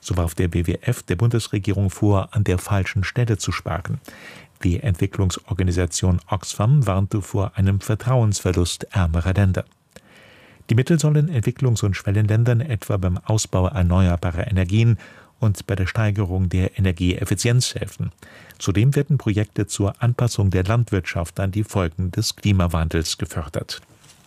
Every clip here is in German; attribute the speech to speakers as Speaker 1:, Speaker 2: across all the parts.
Speaker 1: So warf der WWF der Bundesregierung vor, an der falschen Stelle zu sparen. Die Entwicklungsorganisation Oxfam warnte vor einem Vertrauensverlust ärmerer Länder. Die Mittel sollen Entwicklungs- und Schwellenländern etwa beim Ausbau erneuerbarer Energien und bei der Steigerung der Energieeffizienz helfen. Zudem werden Projekte zur Anpassung der Landwirtschaft an die Folgen des Klimawandels gefördert.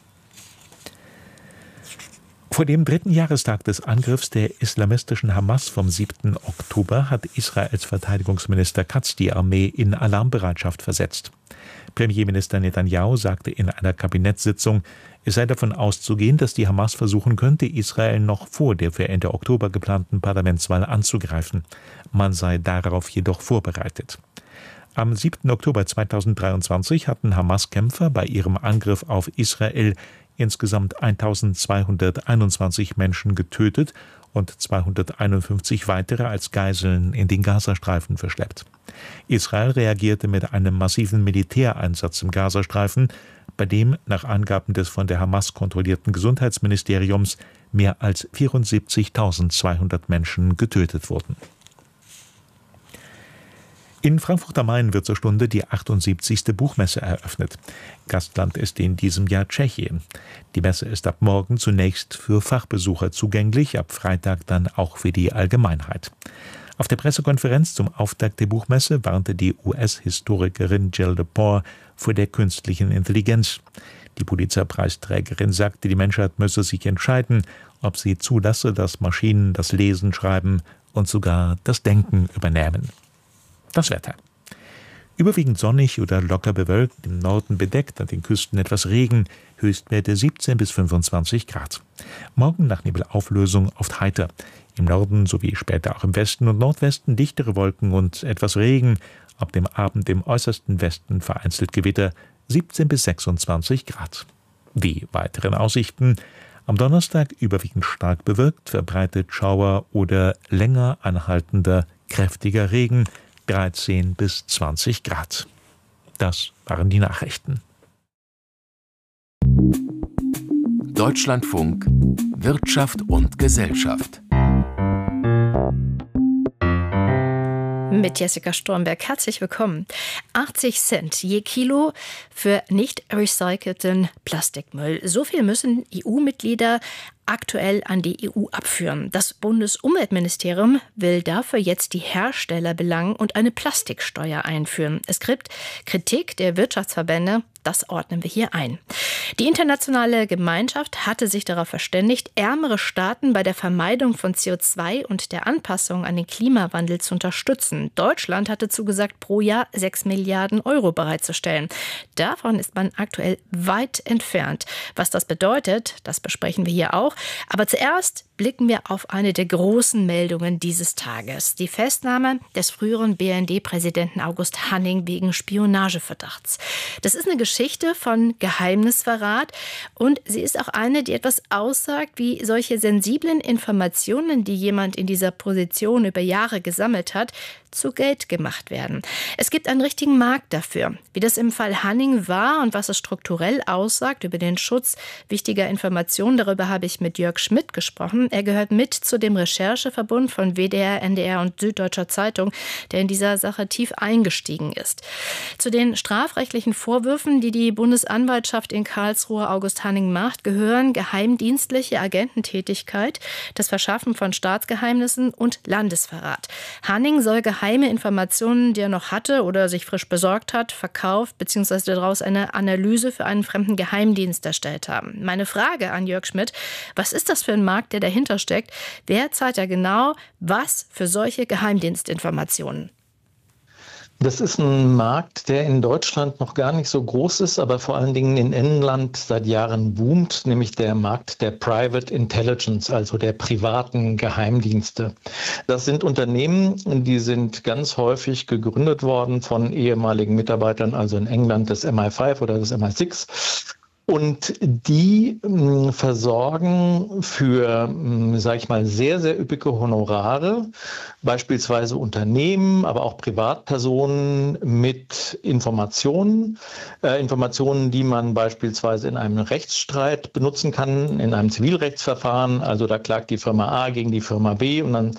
Speaker 1: Vor dem 3. Jahrestag des Angriffs der islamistischen Hamas vom 7. Oktober hat Israels Verteidigungsminister Katz die Armee in Alarmbereitschaft versetzt. Premierminister Netanyahu sagte in einer Kabinettssitzung, es sei davon auszugehen, dass die Hamas versuchen könnte, Israel noch vor der für Ende Oktober geplanten Parlamentswahl anzugreifen. Man sei darauf jedoch vorbereitet. Am 7. Oktober 2023 hatten Hamas-Kämpfer bei ihrem Angriff auf Israel insgesamt 1221 Menschen getötet und 251 weitere als Geiseln in den Gazastreifen verschleppt. Israel reagierte mit einem massiven Militäreinsatz im Gazastreifen, bei dem nach Angaben des von der Hamas kontrollierten Gesundheitsministeriums mehr als 74.200 Menschen getötet wurden. In Frankfurt am Main wird zur Stunde die 78. Buchmesse eröffnet. Gastland ist in diesem Jahr Tschechien. Die Messe ist ab morgen zunächst für Fachbesucher zugänglich, ab Freitag dann auch für die Allgemeinheit. Auf der Pressekonferenz zum Auftakt der Buchmesse warnte die US-Historikerin Jill Lepore vor der künstlichen Intelligenz. Die Pulitzer-Preisträgerin sagte, die Menschheit müsse sich entscheiden, ob sie zulasse, dass Maschinen das Lesen, Schreiben und sogar das Denken übernehmen. Das Wetter. Überwiegend sonnig oder locker bewölkt, im Norden bedeckt, an den Küsten etwas Regen, Höchstwerte 17 bis 25 Grad. Morgen nach Nebelauflösung oft heiter. Im Norden sowie später auch im Westen und Nordwesten dichtere Wolken und etwas Regen. Ab dem Abend im äußersten Westen vereinzelt Gewitter, 17 bis 26 Grad. Die weiteren Aussichten: am Donnerstag überwiegend stark bewölkt, verbreitet Schauer oder länger anhaltender, kräftiger Regen, 13 bis 20 Grad. Das waren die Nachrichten.
Speaker 2: Deutschlandfunk Wirtschaft und Gesellschaft.
Speaker 3: Mit Jessica Stormberg. Herzlich willkommen. 80 Cent je Kilo für nicht recycelten Plastikmüll. So viel müssen EU-Mitglieder aktuell an die EU abführen. Das Bundesumweltministerium will dafür jetzt die Hersteller belangen und eine Plastiksteuer einführen. Es gibt Kritik der Wirtschaftsverbände. Das ordnen wir hier ein. Die internationale Gemeinschaft hatte sich darauf verständigt, ärmere Staaten bei der Vermeidung von CO2 und der Anpassung an den Klimawandel zu unterstützen. Deutschland hatte zugesagt, pro Jahr 6 Milliarden Euro bereitzustellen. Davon ist man aktuell weit entfernt. Was das bedeutet, das besprechen wir hier auch. Aber zuerst blicken wir auf eine der großen Meldungen dieses Tages. Die Festnahme des früheren BND-Präsidenten August Hanning wegen Spionageverdachts. Das ist eine Geschichte von Geheimnisverrat und sie ist auch eine, die etwas aussagt, wie solche sensiblen Informationen, die jemand in dieser Position über Jahre gesammelt hat, zu Geld gemacht werden. Es gibt einen richtigen Markt dafür. Wie das im Fall Hanning war und was es strukturell aussagt über den Schutz wichtiger Informationen, darüber habe ich mit Jörg Schmidt gesprochen. Er gehört mit zu dem Rechercheverbund von WDR, NDR und Süddeutscher Zeitung, der in dieser Sache tief eingestiegen ist. Zu den strafrechtlichen Vorwürfen, die die Bundesanwaltschaft in Karlsruhe August Hanning macht, gehören geheimdienstliche Agententätigkeit, das Verschaffen von Staatsgeheimnissen und Landesverrat. Hanning soll geheime Informationen, die er noch hatte oder sich frisch besorgt hat, verkauft bzw. daraus eine Analyse für einen fremden Geheimdienst erstellt haben. Meine Frage an Jörg Schmidt: Was ist das für ein Markt, der dahinter steckt? Wer zahlt da genau was für solche Geheimdienstinformationen?
Speaker 4: Das ist ein Markt, der in Deutschland noch gar nicht so groß ist, aber vor allen Dingen in Inland seit Jahren boomt, nämlich der Markt der Private Intelligence, also der privaten Geheimdienste. Das sind Unternehmen, die sind ganz häufig gegründet worden von ehemaligen Mitarbeitern, also in England des MI5 oder des MI6. Und die versorgen für, sage ich mal, sehr, sehr üppige Honorare, beispielsweise Unternehmen, aber auch Privatpersonen mit Informationen, die man beispielsweise in einem Rechtsstreit benutzen kann, in einem Zivilrechtsverfahren. Also da klagt die Firma A gegen die Firma B und dann